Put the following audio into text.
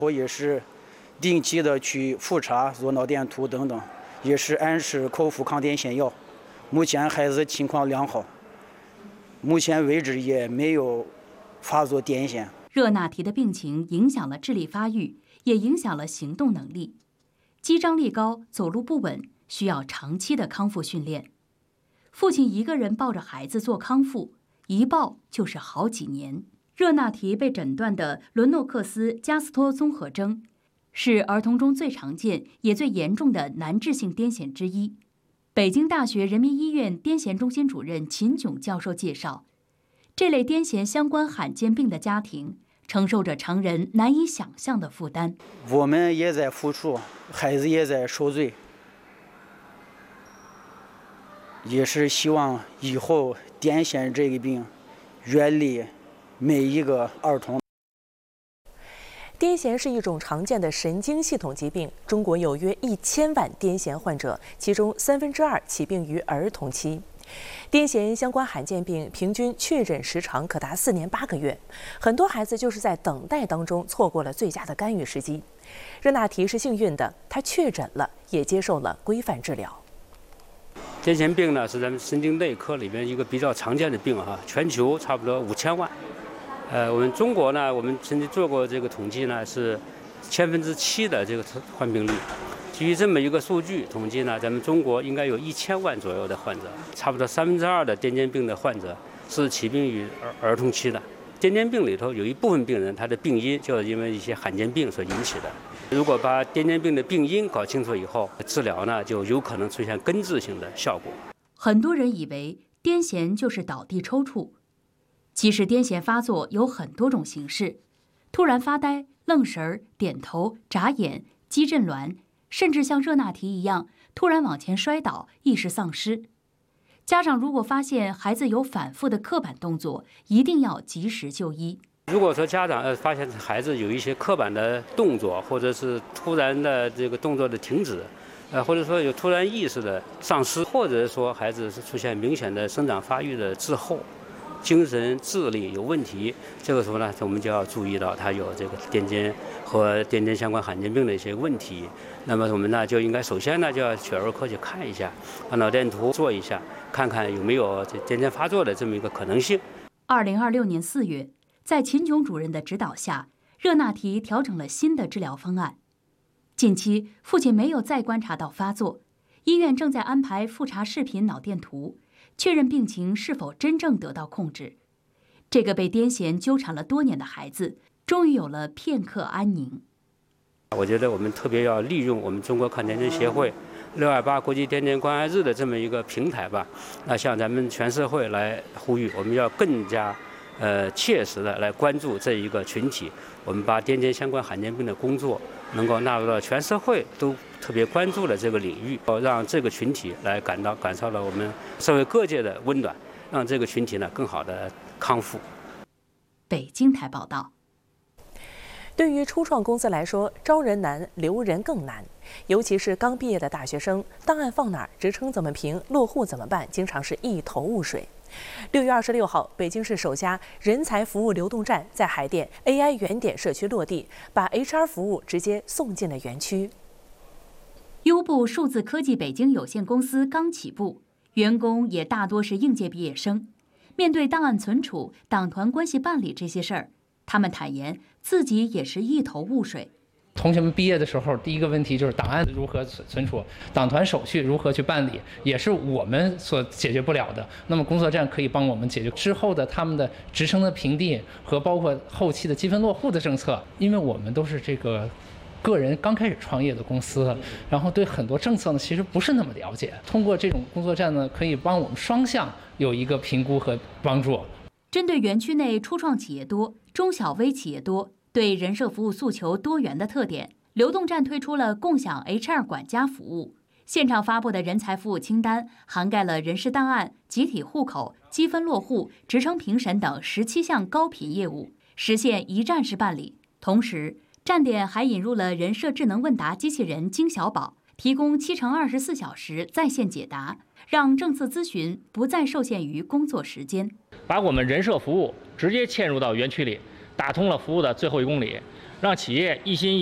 我也是定期的去复查、做脑电图等等，也是按时口服抗癫痫药。目前孩子情况良好，目前为止也没有发作癫痫。 热那提的病情影响了智力发育，也影响了行动能力，肌张力高，走路不稳，需要长期的康复训练。父亲一个人抱着孩子做康复，一抱就是好几年。热那提被诊断的伦诺克斯加斯托综合征，是儿童中最常见也最严重的难治性癫痫之一。北京大学人民医院癫痫中心主任秦炯教授介绍，这类癫痫相关罕见病的家庭承受着常人难以想象的负担。 我们也在付出，孩子也在受罪，也是希望以后癫痫这个病远离每一个儿童。 癫痫是一种常见的神经系统疾病，中国有约1000万癫痫患者，其中2/3起病于儿童期。癫痫相关罕见病平均确诊时长可达4年8个月，很多孩子就是在等待当中错过了最佳的干预时机。热那提是幸运的，他确诊了，也接受了规范治疗。 癫痫病呢是咱们神经内科里面一个比较常见的病哈，全球差不多5000万。我们中国呢，我们曾经做过这个统计呢，是7%的这个患病率。基于这么一个数据统计呢，咱们中国应该有1000万左右的患者，差不多2/3的癫痫病的患者是起病于儿童期的。癫痫病里头有一部分病人，他的病因就是因为一些罕见病所引起的。如果把癫痫病的病因搞清楚以后，治疗呢就有可能出现根治性的效果。 很多人以为癫痫就是倒地抽搐，其实癫痫发作有很多种形式，突然发呆、愣神儿、点头、眨眼、肌震挛，甚至像热那提一样突然往前摔倒、意识丧失。家长如果发现孩子有反复的刻板动作，一定要及时就医。 如果说家长发现孩子有一些刻板的动作，或者是突然的这个动作的停止，或者说有突然意识的丧失，或者说孩子是出现明显的生长发育的滞后，精神智力有问题，这个时候呢，我们就要注意到他有这个癫痫和癫痫相关罕见病的一些问题。那么我们呢就应该首先呢就要去儿科去看一下，把脑电图做一下，看看有没有癫痫发作的这么一个可能性。 2026年4月，在秦炯主任的指导下，热那提调整了新的治疗方案。近期父亲没有再观察到发作，医院正在安排复查视频脑电图，确认病情是否真正得到控制。这个被癫痫纠缠了多年的孩子，终于有了片刻安宁。 我觉得我们特别要利用我们中国抗癫痫协会628国际癫痫关爱日的这么一个平台吧，向咱们全社会来呼吁，我们要更加切实的来关注这一个群体，我们把癫痫相关罕见病的工作能够纳入到全社会都特别关注的这个领域，让这个群体来感受到我们社会各界的温暖，让这个群体呢更好的康复。 北京台报道。 对于初创公司来说，招人难，留人更难。尤其是刚毕业的大学生，档案放哪儿，职称怎么评，落户怎么办，经常是一头雾水。6月26号，北京市首家人才服务流动站在海淀 AI 原点社区落地，把 HR 服务直接送进了园区。 优步数字科技北京有限公司刚起步，员工也大多是应届毕业生。面对档案存储、党团关系办理这些事儿，他们坦言自己也是一头雾水。 同学们毕业的时候，第一个问题就是档案如何存储，党团手续如何去办理，也是我们所解决不了的。那么工作站可以帮我们解决之后的他们的职称的评定和包括后期的积分落户的政策，因为我们都是这个个人刚开始创业的公司，然后对很多政策呢其实不是那么了解。通过这种工作站呢，可以帮我们双向有一个评估和帮助。 针对园区内初创企业多、中小微企业多，对人社服务诉求多元的特点，流动站推出了共享 HR 管家服务。现场发布的人才服务清单涵盖了人事档案、集体户口、积分落户、职称评审等17项高频业务，实现一站式办理。同时，站点还引入了人社智能问答机器人金小宝，提供7×24小时在线解答，让政策咨询不再受限于工作时间。 把我们人社服务直接嵌入到园区里，打通了服务的最后1公里， 让企业一心